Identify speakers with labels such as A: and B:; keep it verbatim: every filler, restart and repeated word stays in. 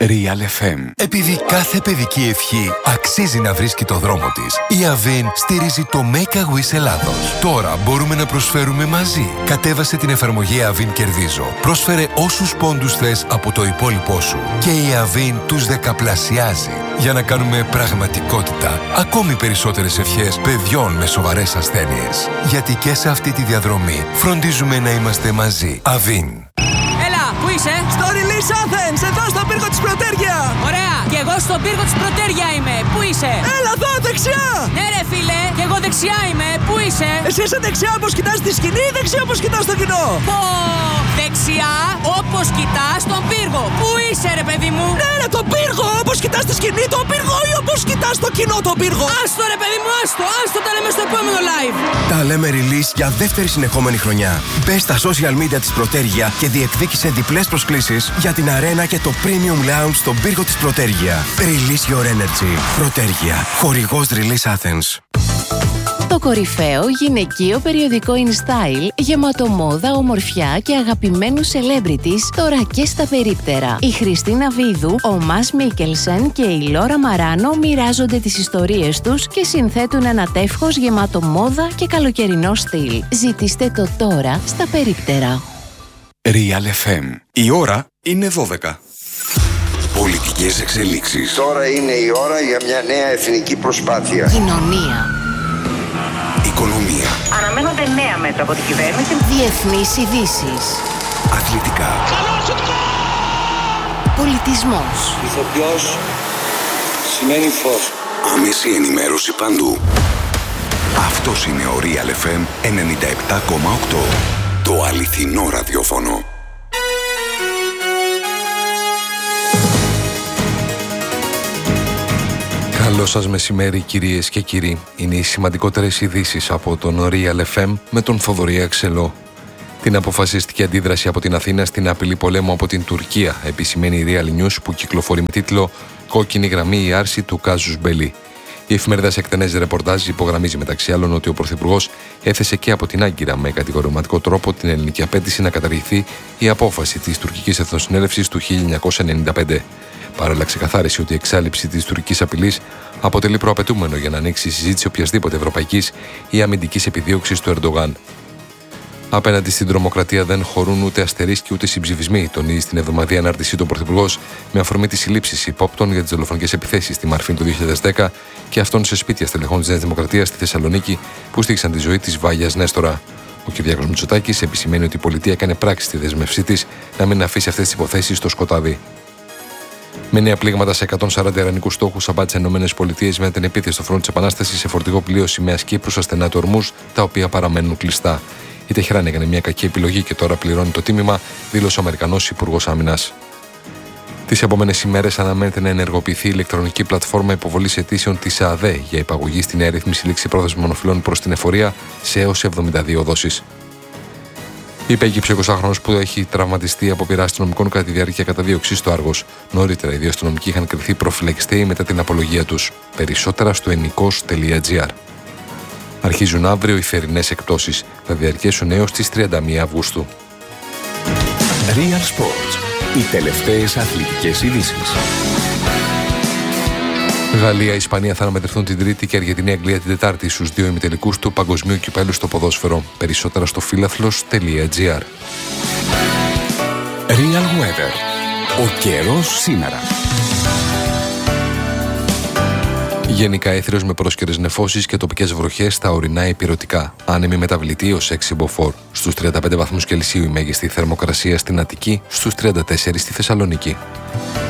A: Real εφ εμ. Επειδή κάθε παιδική ευχή αξίζει να βρίσκει το δρόμο της, η Avin στηρίζει το Make a Wish Ελλάδος. Τώρα μπορούμε να προσφέρουμε μαζί. Κατέβασε την εφαρμογή Avin Κερδίζω. Πρόσφερε όσους πόντους θες από το υπόλοιπό σου. Και η Avin τους δεκαπλασιάζει. Για να κάνουμε πραγματικότητα ακόμη περισσότερες ευχές παιδιών με σοβαρές ασθένειες. Γιατί και σε αυτή τη διαδρομή φροντίζουμε να είμαστε μαζί. Avin.
B: Πού είσαι?
C: Στο Release Athens, εδώ στον πύργο της Πρωτέρια.
B: Ωραία, και εγώ στον πύργο της Πρωτέρια είμαι. Πού είσαι?
C: Έλα εδώ, δεξιά.
B: Ναι ρε φίλε, και εγώ δεξιά είμαι. Πού είσαι?
C: Εσύ είσαι δεξιά όπως κοιτάς τη σκηνή ή δεξιά όπως κοιτάς το κοινό?
B: Πω, δεξιά όπως κοιτάς τον πύργο. Πού είσαι ρε παιδί μου?
C: Ναι ρε, τον πύργο, όπως κοιτάς τη σκηνή τον πύργο ή όπως κοιτάς το κοινό τον πύργο?
B: Άστο ρε παιδί μου, άστο, άστο, τα λέμε στο επόμενο live.
D: Τα λέμε Release για δεύτερη συνεχόμενη χρονιά. Μπες στα social media της Πρωτέρια και διεκδίκησε διπλές προσκλήσεις για την αρένα και το Premium Lounge στον πύργο της Πρωτέρια. Release your energy. Πρωτέρια. Χορηγός Release Athens.
E: Το κορυφαίο γυναικείο περιοδικό InStyle, γεμάτο μόδα, ομορφιά και αγαπημένους celebrities, τώρα και στα περίπτερα. Η Χριστίνα Βίδου, ο Μας Μίκελσεν και η Λόρα Μαράνο μοιράζονται τις ιστορίες τους και συνθέτουν ένα τεύχος γεμάτο μόδα και καλοκαιρινό στυλ. Ζητήστε το τώρα στα περίπτερα.
A: Real εφ εμ. Η ώρα είναι δώδεκα. Πολιτικές εξελίξεις.
F: Τώρα είναι η ώρα για μια νέα εθνική προσπάθεια.
E: Κοινωνία.
A: Οικονομία.
G: Αναμένονται νέα μέτρα από την κυβέρνηση.
E: Διεθνείς ειδήσεις.
A: Αθλητικά.
E: Πολιτισμός.
H: Ηθοποιός σημαίνει φως.
A: Άμεση ενημέρωση παντού. Αυτός είναι ο Real εφ εμ ενενήντα επτά κόμμα οκτώ. Το αληθινό ραδιόφωνο. Καλό σας μεσημέρι κυρίες και κύριοι. Είναι οι σημαντικότερες ειδήσεις από τον Real εφ εμ με τον Θοδωρή Αξελό. Την αποφασιστική αντίδραση από την Αθήνα στην απειλή πολέμου από την Τουρκία επισημαίνει η Real News που κυκλοφορεί με τίτλο «Κόκκινη γραμμή η άρση του κάζους μπελί». Η εφημερίδα σε εκτενές ρεπορτάζ υπογραμμίζει μεταξύ άλλων ότι ο Πρωθυπουργός έθεσε και από την Άγκυρα με κατηγορηματικό τρόπο την ελληνική απέτηση να καταργηθεί η απόφαση της τουρκικής εθνοσυνέλευσης του χίλια εννιακόσια ενενήντα πέντε. Παρόλα ξεκαθάρισε ότι η εξάλειψη της τουρκικής απειλής αποτελεί προαπαιτούμενο για να ανοίξει η συζήτηση οποιασδήποτε ευρωπαϊκής ή αμυντικής επιδίωξης του Ερντογάν. Απέναντι στην τρομοκρατία δεν χωρούν ούτε αστερίσκοι ούτε συμψηφισμοί, τονίζει στην εβδομαδιαία ανάρτησή του ο Πρωθυπουργός με αφορμή τις συλλήψεις υπόπτων για τις δολοφονικές επιθέσεις στη Μαρφίν το δύο χιλιάδες δέκα και αυτών σε σπίτια στελεχών της Νέας Δημοκρατίας στη Θεσσαλονίκη που στήξαν τη ζωή της Βάγιας Νέστορα. Ο Κυριάκος Μητσοτάκης επισημαίνει ότι η πολιτεία έκανε πράξη στη δέσμευσή της να μην αφήσει αυτές τις υποθέσεις στο σκοτάδι. Με νέα πλήγματα σε εκατόν σαράντα ιρανικούς στόχους απάντησαν οι ΗΠΑ με την επίθεση στο φρόντο της Επανάστασης σε φορτηγό πλοίο σημαίας Κύπρου στα στενά του Ορμούζ, τα οποία παραμένουν κλειστά. Η Τεχεράνη έκανε μια κακή επιλογή και τώρα πληρώνει το τίμημα, δήλωσε ο Αμερικανός Υπουργός Άμυνας. Τις επόμενες ημέρες αναμένεται να ενεργοποιηθεί η ηλεκτρονική πλατφόρμα υποβολής αιτήσεων της ΑΔΕ για υπαγωγή στη νέα ρύθμιση λήξη πρόθεσμων μονοφυλών προς την εφορία σε έως εβδομήντα δύο δόσεις. Είπε και ο εικοσάχρονος που έχει τραυματιστεί από πειρά αστυνομικών κατά τη διάρκεια καταδίωξης στο Άργος. Νωρίτερα, οι δύο αστυνομικοί είχαν κριθεί προφυλακιστέοι μετά την απολογία τους. Περισσότερα στο ενικός τελεία τζι άρ. Αρχίζουν αύριο οι θερινές εκπτώσεις. Θα διαρκέσουν έως τις τριάντα μία Αυγούστου.
I: Real Sports. Οι τελευταίες αθλητικές ειδήσεις.
A: Γαλλία, Ισπανία θα αναμετρηθούν την Τρίτη και Αργεντινή, Αγγλία την Τετάρτη στους δύο ημιτελικούς του Παγκοσμίου Κυπέλλου στο ποδόσφαιρο. Περισσότερα στο φίλαθλος τελεία τζι άρ.
I: Real Weather. Ο καιρός σήμερα.
A: Γενικά έθριος με πρόσκαιρες νεφώσεις και τοπικές βροχές στα ορεινά ηπειρωτικά. Άνεμη μεταβλητή ως έξι μποφόρ. Στους τριάντα πέντε βαθμούς Κελσίου η μέγιστη θερμοκρασία στην Αττική, στους τριάντα τέσσερα στη Θεσσαλονίκη.